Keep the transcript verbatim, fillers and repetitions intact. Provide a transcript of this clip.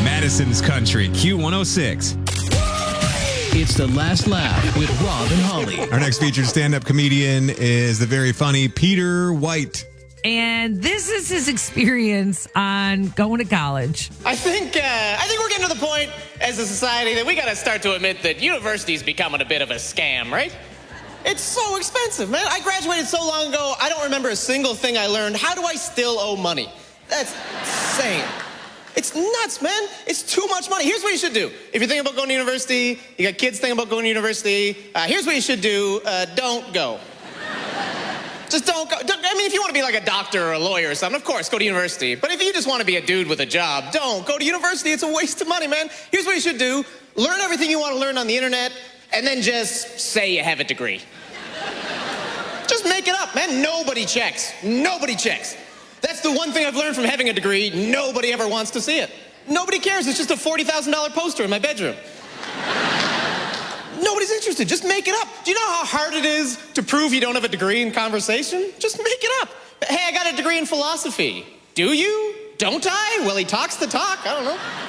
Madison's Country, Q one oh six. It's The Last Laugh with Rob and Holly. Our next featured stand-up comedian is the very funny Peter White. And this is his experience on going to college. I think uh, I think we're getting to the point as a society that we got to start to admit that university's becoming a bit of a scam, right? It's so expensive, man. I graduated so long ago, I don't remember a single thing I learned. How do I still owe money? That's insane. It's nuts, man. It's too much money. Here's what you should do. If you're thinking about going to university, you got kids thinking about going to university, uh, here's what you should do. Uh, don't go. Just don't go. Don't, I mean, if you want to be like a doctor or a lawyer or something, of course, go to university. But if you just want to be a dude with a job, don't. Go to university. It's a waste of money, man. Here's what you should do. Learn everything you want to learn on the internet, and then just say you have a degree. Just make it up, man. Nobody checks. Nobody checks. That's the one thing I've learned from having a degree. Nobody ever wants to see it. Nobody cares. It's just a forty thousand dollars poster in my bedroom. Nobody's interested. Just make it up. Do you know how hard it is to prove you don't have a degree in conversation? Just make it up. Hey, I got a degree in philosophy. Do you? Don't I? Well, he talks the talk. I don't know.